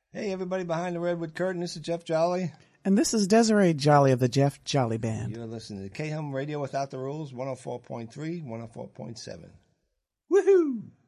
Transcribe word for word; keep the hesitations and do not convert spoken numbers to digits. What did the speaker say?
Hey, everybody behind the Redwood Curtain. This is Jeff Jolly. And this is Desiree Jolly of the Jeff Jolly Band. You're listening to K-Hum Radio Without the Rules, one oh four point three, one oh four point seven. Woohoo!